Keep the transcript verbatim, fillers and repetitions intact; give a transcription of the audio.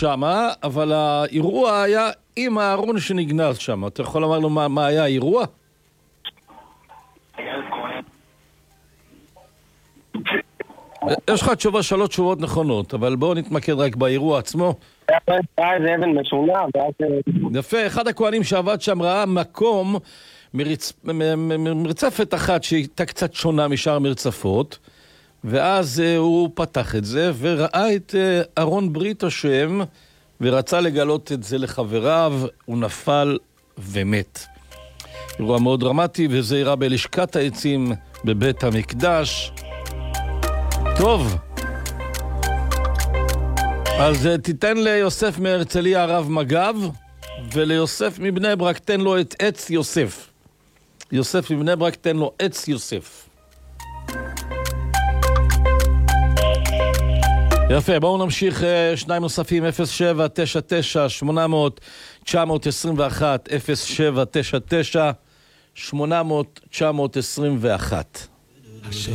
שמה, אבל האירוע היה עם הארון שנגנז שמה. אתה יכול לומר לו מה, מה היה האירוע? יש לך תשובה, שלוש תשובות נכונות, אבל בואו נתמקד רק באירוע עצמו. זה אבן משונה. יפה, אחד הכהנים שעבד שם ראה מקום, מרצ... מרצפת אחת שהייתה קצת שונה משאר מרצפות, ואז uh, הוא פתח את זה וראה את uh, ארון ברית השם, ורצה לגלות את זה לחבריו, הוא נפל ומת. אירוע מאוד דרמטי, וזה אירע בלשכת העצים בבית המקדש. טוב, אז uh, תיתן ליוסף מהרצליה הרב מגב, וליוסף מבני ברק תן לו את עץ יוסף. יוסף מבני ברק תן לו עץ יוסף. יפה, בואו נמשיך. שניים נוספים, אפס שבע תשע תשע שמונה אפס אפס תשע עשרים ואחת, אפס שבע תשע תשע שמונה אפס אפס תשע עשרים ואחת.